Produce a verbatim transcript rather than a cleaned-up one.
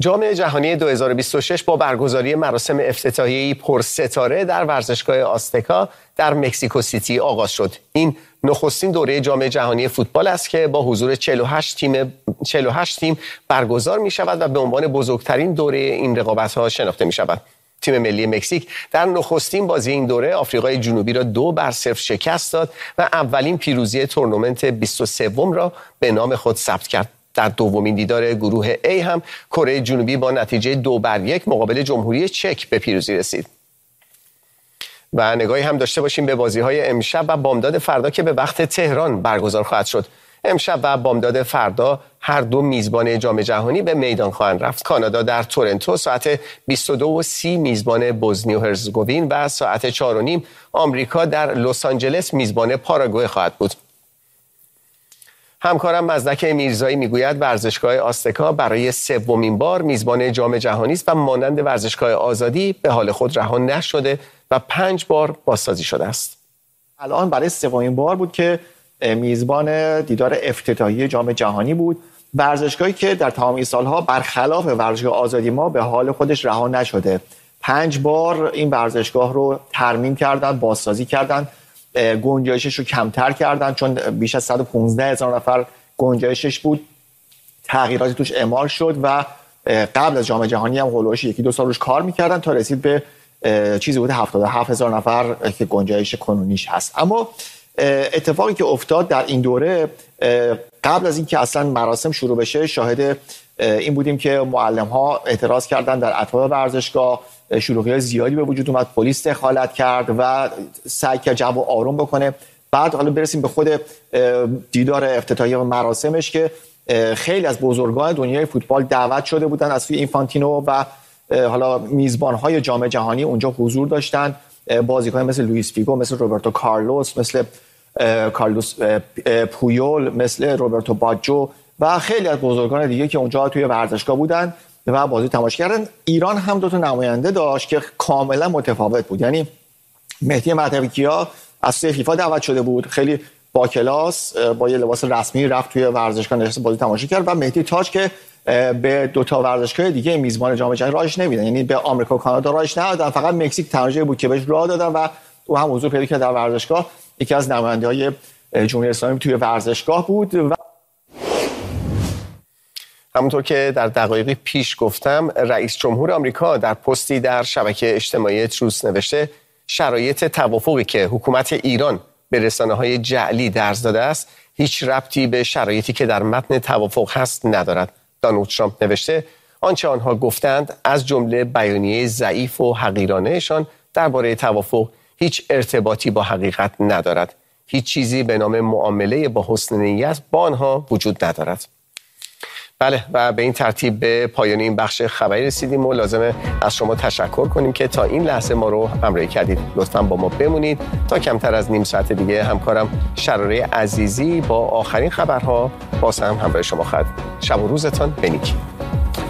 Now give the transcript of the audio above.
جام جهانی دو هزار و بیست و شش با برگزاری مراسم افتتاحیه‌ای پرستاره در ورزشگاه آستکا در مکزیکو سیتی آغاز شد. این نخستین دوره جام جهانی فوتبال است که با حضور چهل و هشت تیم چهل و هشت تیم برگزار می شود و به عنوان بزرگترین دوره این رقابت‌ها شناخته می شود. تیم ملی مکزیک در نخستین بازی این دوره آفریقای جنوبی را دو بر صفر شکست داد و اولین پیروزی تورنمنت بیست و سوم را به نام خود ثبت کرد. در دومین دیدار گروه A هم کره جنوبی با نتیجه دو بر یک مقابل جمهوری چک به پیروزی رسید. و نگاهی هم داشته باشیم به بازی‌های امشب و بامداد فردا که به وقت تهران برگزار خواهد شد. امشب و بامداد فردا هر دو میزبان جام جهانی به میدان خواهند رفت. کانادا در تورنتو ساعت بیست و دو و سی میزبان بوسنی و هرزگوین و ساعت چهار و نیم آمریکا در لس آنجلس میزبان پاراگوئه خواهد بود. همکارم مزدک میرزایی میگوید ورزشگاه آستکا برای سومین بار میزبان جام جهانی است و مانند ورزشگاه آزادی به حال خود رها نشده و پنج بار بازسازی شده است. الان برای سومین بار بود که میزبان دیدار افتتاحیه جام جهانی بود. ورزشگاهی که در تمام این سالها برخلاف ورزشگاه آزادی ما به حال خودش رها نشده. پنج بار این ورزشگاه رو ترمیم کردن، بازسازی کردن، گنجایشش رو کمتر کردن چون بیش از صد و پانزده هزار نفر گنجایشش بود. تغییراتی توش اعمال شد و قبل از جام جهانی هم هولوش یکی دو سال روش کار میکردن تا رسید به چیزی بود هفتاد و هفت هزار نفر که گنجایش کنونیش هست. اما اتفاقی که افتاد در این دوره قبل از اینکه اصلا مراسم شروع بشه شاهد این بودیم که معلم ها اعتراض کردن در اطراف ورزشگاه، شلوغی زیادی به وجود اومد، پلیس دخالت کرد و سعی کرد جو آروم بکنه. بعد حالا برسیم به خود دیدار افتتاحیه و مراسمش که خیلی از بزرگان دنیای فوتبال دعوت شده بودن از سوی اینفانتینو و حالا میزبان‌های جام جهانی اونجا حضور داشتن. بازیکنان مثل لوئیس فیگو، مثل روبرتو کارلوس، مثل کارلوس پویول، مثل روبرتو باجو و خیلی از بزرگان دیگه که اونجا توی ورزشگاه بودن و بازی تماشا کردن. ایران هم دو تا نماینده داشت که کاملا متفاوت بود. یعنی مهدی مهدوی‌کیا از سوی فیفا دعوت شده بود، خیلی با کلاس با یه لباس رسمی رفت توی ورزشگاه نشست بازی تماشا کرد و مهدی تاج که به دو تا ورزشگاه دیگه میزبان جام جهانی راهش نمیدن، یعنی به آمریکا و کانادا راهش ندادن، فقط مکزیک تنها بود که بهش راه دادن و او هم حضور پیدا کرد در ورزشگاه. یکی از نماینده‌های جمهوری اسلامی توی ورزشگاه بود. و همونطور که در دقایقی پیش گفتم، رئیس جمهور آمریکا در پستی در شبکه اجتماعی تروس نوشته شرایط توافقی که حکومت ایران به رسانه‌های جعلی درز داده است هیچ ربطی به شرایطی که در متن توافق هست ندارد. دونالد ترامپ نوشته آنچه آنها گفتند از جمله بیانیه ضعیف و حقیرانه‌شان درباره توافق هیچ ارتباطی با حقیقت ندارد. هیچ چیزی به نام معامله با حسن نیت با آنها وجود ندارد. بله و به این ترتیب به پایان این بخش خبری رسیدیم و لازمه از شما تشکر کنیم که تا این لحظه ما رو همراهی کردید. لطفاً با ما بمونید تا کمتر از نیم ساعت دیگه همکارم شراره عزیزی با آخرین خبرها باز هم همراه شما خواهد. شب و روزتان بنیک.